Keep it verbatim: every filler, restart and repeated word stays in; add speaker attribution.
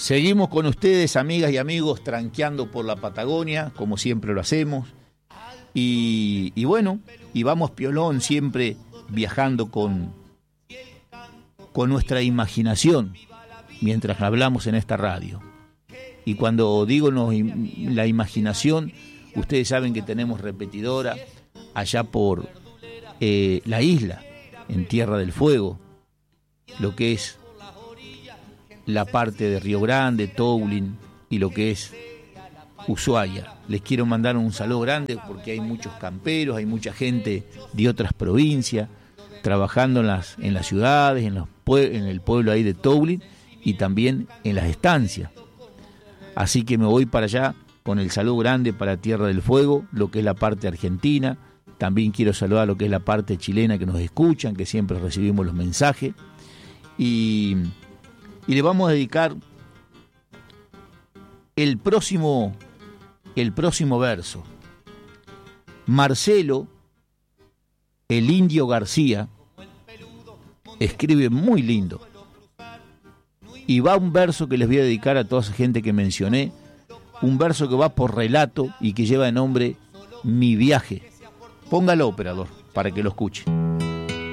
Speaker 1: Seguimos con ustedes, amigas y amigos, tranqueando por la Patagonia, como siempre lo hacemos. Y, y bueno, y vamos piolón, siempre viajando con, con nuestra imaginación, mientras hablamos en esta radio. Y cuando digo no, la imaginación, ustedes saben que tenemos repetidora allá por eh, la isla, en Tierra del Fuego, lo que es la parte de Río Grande, Toulín y lo que es Ushuaia. Les quiero mandar un saludo grande porque hay muchos camperos, hay mucha gente de otras provincias trabajando en las, en las ciudades, en, los pue- en el pueblo ahí de Toulín y también en las estancias. Así que me voy para allá con el saludo grande para Tierra del Fuego, lo que es la parte argentina. También quiero saludar lo que es la parte chilena que nos escuchan, que siempre recibimos los mensajes. Y... Y le vamos a dedicar el próximo, el próximo verso. Marcelo, el Indio García, escribe muy lindo. Y va un verso que les voy a dedicar a toda esa gente que mencioné. Un verso que va por relato y que lleva de nombre Mi Viaje. Póngalo, operador, para que lo escuche.